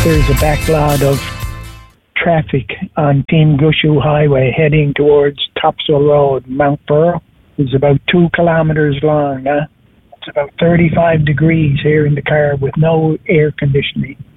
There's a backlog of traffic on Team Gushu Highway heading towards Topsail Road, Mount Burrow. It's about 2 kilometers long. It's about 35 degrees here in the car with no air conditioning.